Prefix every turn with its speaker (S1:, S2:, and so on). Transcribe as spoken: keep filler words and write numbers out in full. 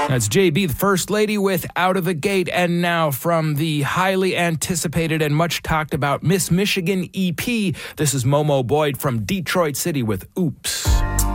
S1: That's J B, the First Lady, with Out of the Gate. And now from the highly anticipated and much talked about Miss Michigan E P, this is Momo Boyd from Detroit City with Oops.